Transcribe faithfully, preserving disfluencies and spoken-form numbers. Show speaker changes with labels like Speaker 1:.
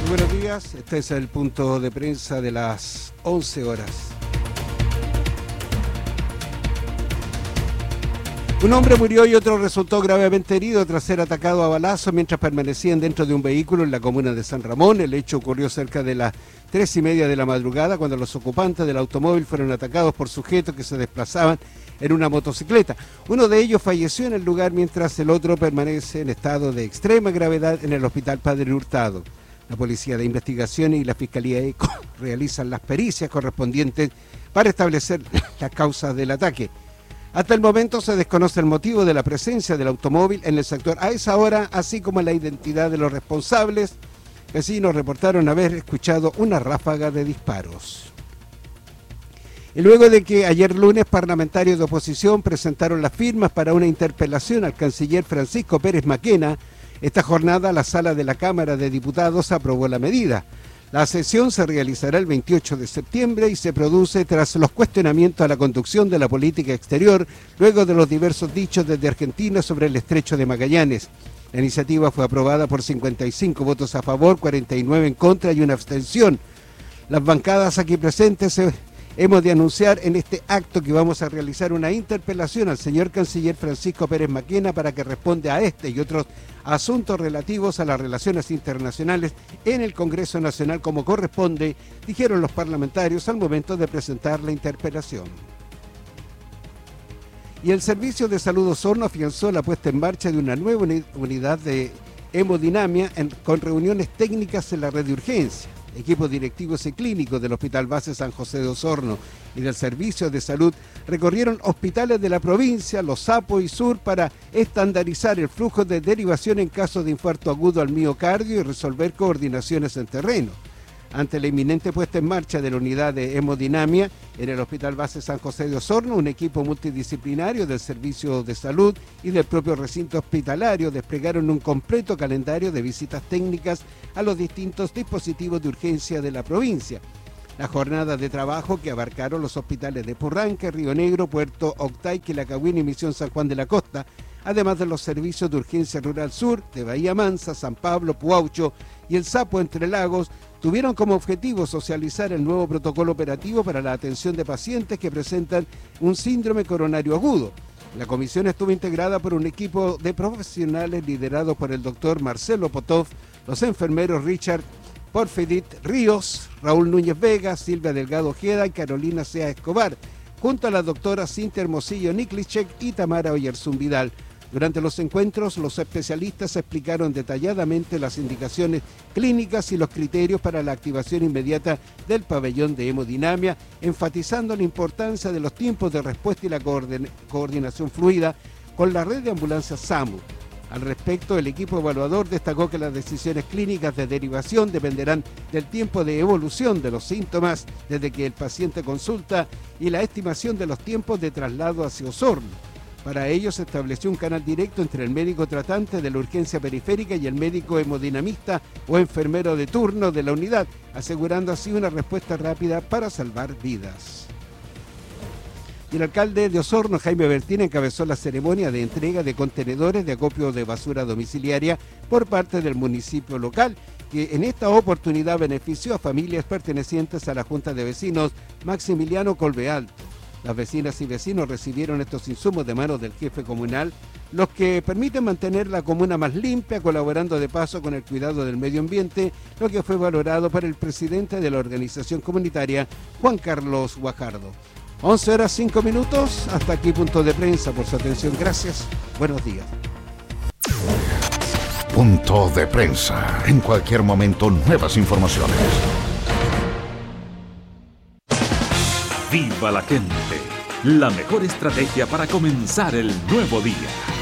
Speaker 1: Buenos días, este es el punto de prensa de las once horas. Un hombre murió y otro resultó gravemente herido tras ser atacado a balazos mientras permanecían dentro de un vehículo en la comuna de San Ramón. El hecho ocurrió cerca de las tres y media de la madrugada cuando los ocupantes del automóvil fueron atacados por sujetos que se desplazaban en una motocicleta. Uno de ellos falleció en el lugar mientras el otro permanece en estado de extrema gravedad en el hospital Padre Hurtado. La Policía de Investigación y la Fiscalía ECO realizan las pericias correspondientes para establecer las causas del ataque. Hasta el momento se desconoce el motivo de la presencia del automóvil en el sector a esa hora, así como la identidad de los responsables. Vecinos reportaron haber escuchado una ráfaga de disparos. Y luego de que ayer lunes parlamentarios de oposición presentaron las firmas para una interpelación al canciller Francisco Pérez Maquena, esta jornada la sala de la Cámara de Diputados aprobó la medida. La sesión se realizará el veintiocho de septiembre y se produce tras los cuestionamientos a la conducción de la política exterior, luego de los diversos dichos desde Argentina sobre el estrecho de Magallanes. La iniciativa fue aprobada por cincuenta y cinco votos a favor, cuarenta y nueve en contra y una abstención. Las bancadas aquí presentes eh, hemos de anunciar en este acto que vamos a realizar una interpelación al señor canciller Francisco Pérez Maquena para que responda a este y otros asuntos relativos a las relaciones internacionales en el Congreso Nacional como corresponde, dijeron los parlamentarios al momento de presentar la interpelación. Y el Servicio de Salud Osorno afianzó la puesta en marcha de una nueva unidad de hemodinamia en, con reuniones técnicas en la red de urgencia. Equipos directivos y clínicos del Hospital Base San José de Osorno y del Servicio de Salud recorrieron hospitales de la provincia, Los Sapos y Sur para estandarizar el flujo de derivación en caso de infarto agudo al miocardio y resolver coordinaciones en terreno. Ante la inminente puesta en marcha de la unidad de hemodinamia en el Hospital Base San José de Osorno, un equipo multidisciplinario del Servicio de Salud y del propio recinto hospitalario desplegaron un completo calendario de visitas técnicas a los distintos dispositivos de urgencia de la provincia. Las jornadas de trabajo que abarcaron los hospitales de Purranque, Río Negro, Puerto Octay, Quilacagüín y Misión San Juan de la Costa, además de los servicios de urgencia rural sur de Bahía Mansa, San Pablo, Puaucho y El Sapo, Entre Lagos, tuvieron como objetivo socializar el nuevo protocolo operativo para la atención de pacientes que presentan un síndrome coronario agudo. La comisión estuvo integrada por un equipo de profesionales liderado por el doctor Marcelo Potov, los enfermeros Richard Porfidit Ríos, Raúl Núñez Vega, Silvia Delgado Ojeda y Carolina Sea Escobar, junto a la doctora Cintia Hermosillo Niklicek y Tamara Oyarzún Vidal. Durante los encuentros, los especialistas explicaron detalladamente las indicaciones clínicas y los criterios para la activación inmediata del pabellón de hemodinamia, enfatizando la importancia de los tiempos de respuesta y la coordin- coordinación fluida con la red de ambulancias SAMU. Al respecto, el equipo evaluador destacó que las decisiones clínicas de derivación dependerán del tiempo de evolución de los síntomas desde que el paciente consulta y la estimación de los tiempos de traslado hacia Osorno. Para ello se estableció un canal directo entre el médico tratante de la urgencia periférica y el médico hemodinamista o enfermero de turno de la unidad, asegurando así una respuesta rápida para salvar vidas. Y el alcalde de Osorno, Jaime Bertín, encabezó la ceremonia de entrega de contenedores de acopio de basura domiciliaria por parte del municipio local, que en esta oportunidad benefició a familias pertenecientes a la Junta de Vecinos Maximiliano Colbealto. Las vecinas y vecinos recibieron estos insumos de manos del jefe comunal, los que permiten mantener la comuna más limpia, colaborando de paso con el cuidado del medio ambiente, lo que fue valorado por el presidente de la organización comunitaria, Juan Carlos Guajardo. once horas cinco minutos, hasta aquí punto de prensa. Por su atención, gracias, buenos días.
Speaker 2: Punto de prensa, en cualquier momento nuevas informaciones.
Speaker 3: Viva la gente, la mejor estrategia para comenzar el nuevo día.